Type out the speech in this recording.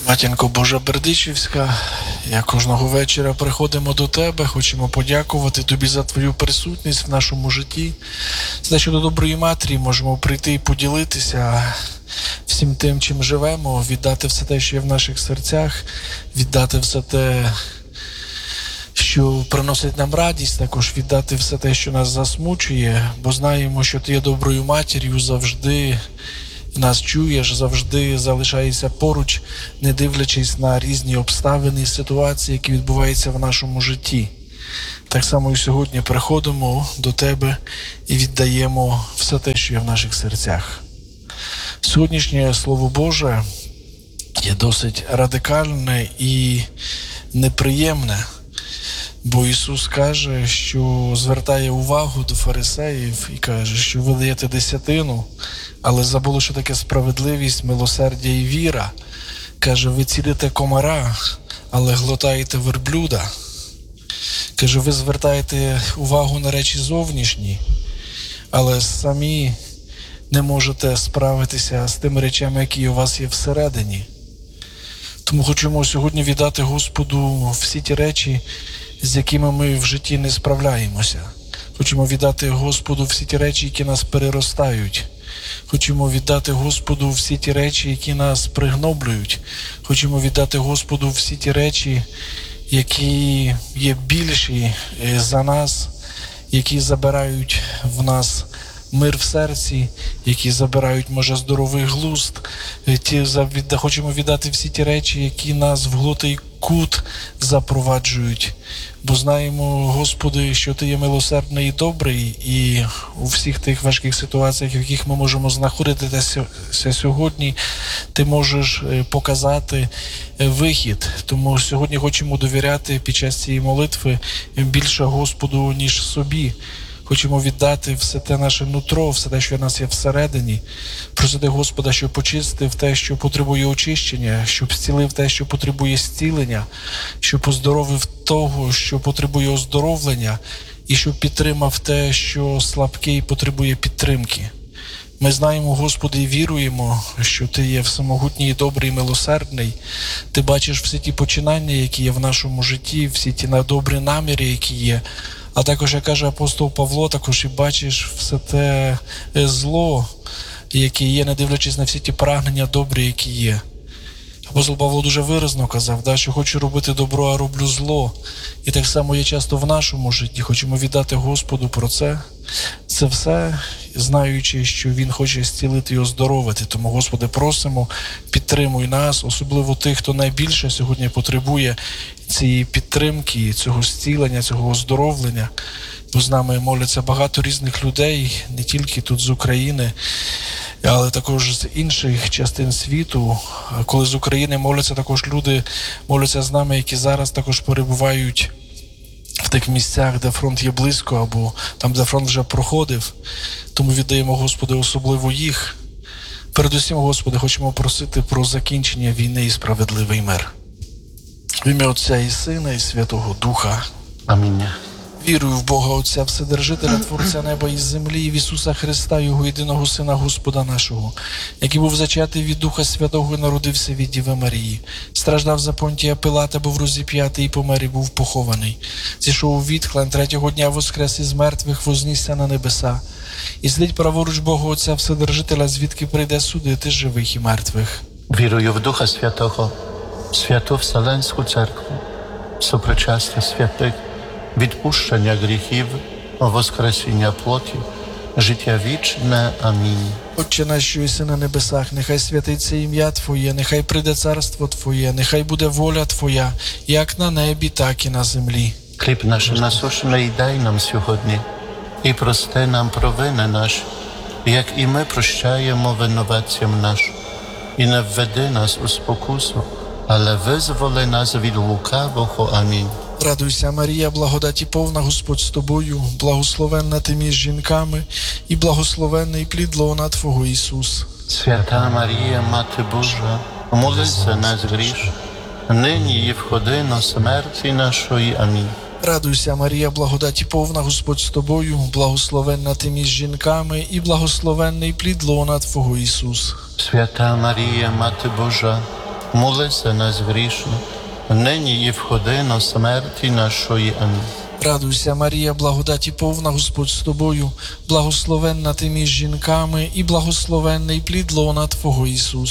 Матінко Божа Бердичівська, як кожного вечора приходимо до Тебе, хочемо подякувати Тобі за Твою присутність в нашому житті, за те, що до Доброї Матері можемо прийти і поділитися всім тим, чим живемо, віддати все те, що є в наших серцях, віддати все те, що приносить нам радість, також віддати все те, що нас засмучує, бо знаємо, що Ти є доброю матір'ю, завжди нас чуєш, завжди залишаєшся поруч, не дивлячись на різні обставини і ситуації, які відбуваються в нашому житті. Так само і сьогодні приходимо до Тебе і віддаємо все те, що є в наших серцях. Сьогоднішнє Слово Боже є досить радикальне і неприємне, бо Ісус каже, що звертає увагу до фарисеїв і каже, що ви даєте десятину, але забули, що таке справедливість, милосердя і віра. Каже, ви цілите комара, але глотаєте верблюда. Каже, ви звертаєте увагу на речі зовнішні, але самі не можете справитися з тими речами, які у вас є всередині. Тому хочемо сьогодні віддати Господу всі ті речі, з якими ми в житті не справляємося. Хочемо віддати Господу всі ті речі, які нас переростають. Хочемо віддати Господу всі ті речі, які нас пригноблюють. Хочемо віддати Господу всі ті речі, які є більші за нас, які забирають в нас мир в серці, які забирають, може, здоровий глузд. Хочемо віддати всі ті речі, які нас в глухий кут запроваджують. Бо знаємо, Господи, що Ти є милосердний і добрий, і у всіх тих важких ситуаціях, в яких ми можемо знаходитися сьогодні, Ти можеш показати вихід. Тому сьогодні хочемо довіряти під час цієї молитви більше Господу, ніж собі. Хочемо віддати все те наше нутро, все те, що в нас є всередині. Просити Господа, щоб почистив те, що потребує очищення, щоб зцілив те, що потребує зцілення, щоб оздоровив того, що потребує оздоровлення, і щоб підтримав те, що слабке і потребує підтримки. Ми знаємо, Господи, і віруємо, що Ти є всемогутній, і добрий, і милосердний. Ти бачиш всі ті починання, які є в нашому житті, всі ті добрі наміри, які є. А також, як каже апостол Павло, також і бачиш все те зло, яке є, не дивлячись на всі ті прагнення добрі, які є. Апостол Павло дуже виразно казав, що хочу робити добро, а роблю зло. І так само є часто в нашому житті. Хочемо віддати Господу про це. Це все, знаючи, що Він хоче зцілити і оздоровити. Тому, Господи, просимо, підтримуй нас, особливо тих, хто найбільше сьогодні потребує цієї підтримки, цього зцілення, цього оздоровлення. Бо з нами моляться багато різних людей, не тільки тут з України, але також з інших частин світу. Коли з України моляться, також люди моляться з нами, які зараз також перебувають в тих місцях, де фронт є близько, або там, де фронт вже проходив. Тому віддаємо, Господи, особливо їх. Передусім, Господи, хочемо просити про закінчення війни і справедливий мир. В ім'я Отця і Сина, і Святого Духа. Амінь. Вірую в Бога Отця, Вседержителя, Творця неба і землі, і в Ісуса Христа, Його єдиного Сина, Господа нашого, який був зачатий від Духа Святого і народився від Діви Марії, страждав за Понтія Пилата, був розіп'ятий і помер, і був похований. Зійшов у відхлань, третього дня воскрес із мертвих, вознісся на небеса. І сидить праворуч Бога Отця, Вседержителя, звідки прийде судити живих і мертвих. Вірую в Духа Святого, Святу Вселенську Церкву, сопричастя святих, відпущення гріхів, воскресіння плоті, життя вічне. Амінь. Отче наш, що єси на небесах, нехай святиться ім'я Твоє, нехай прийде царство Твоє, нехай буде воля Твоя, як на небі, так і на землі. Хліб наш насущний дай нам сьогодні, і прости нам провини наші, як і ми прощаємо винуватцям нашим. І не введи нас у спокусу, але визволи нас від лукавого. Амінь. Радуйся, Марія, благодаті повна, Господь з тобою, благословенна ти між жінками, і благословенний плід лона Твого, Ісус. Свята Марія, Мати Божа, молись за нас гріш, нині і в годину смерті нашої. Амінь. Радуйся, Марія, благодаті повна, Господь з тобою, благословенна ти між жінками, і благословенний плід лона Твого, Ісус. Свята Марія, Мати Божа, моли за нас грішних, нині і в годину смерті нашої. Амінь. Радуйся, Марія, благодаті повна, Господь з тобою, благословенна ти між жінками, і благословенний плід лона Твого Ісус.